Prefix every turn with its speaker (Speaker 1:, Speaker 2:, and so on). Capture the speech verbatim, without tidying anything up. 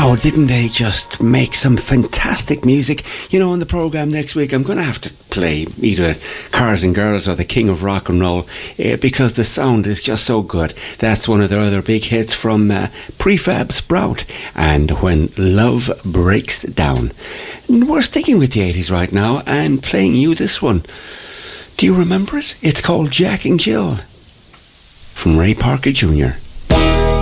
Speaker 1: Oh, didn't they just make some fantastic music? You know, in the programme next week, I'm going to have to play either Cars and Girls or The King of Rock and Roll uh, because the sound is just so good. That's one of their other big hits from uh, Prefab Sprout and When Love Breaks Down. And we're sticking with the eighties right now and playing you this one. Do you remember it? It's called Jack and Jill from Ray Parker Junior